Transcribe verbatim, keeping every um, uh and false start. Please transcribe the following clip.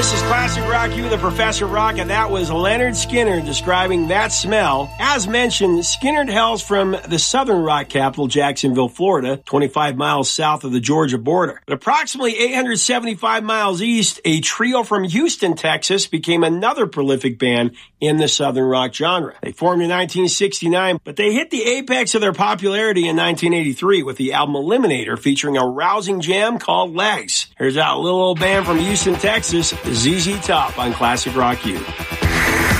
This is Classic Rock You, the Professor Rock, and that was Leonard Skinner describing that smell. As mentioned, Skinner hails from the southern rock capital, Jacksonville, Florida, twenty-five miles south of the Georgia border. But approximately eight hundred seventy-five miles east, a trio from Houston, Texas, became another prolific band in the southern rock genre. They formed in nineteen sixty-nine, but they hit the apex of their popularity in nineteen eighty-three with the album Eliminator, featuring a rousing jam called Legs. Here's that little old band from Houston, Texas, Z Z Top on Classic Rock U.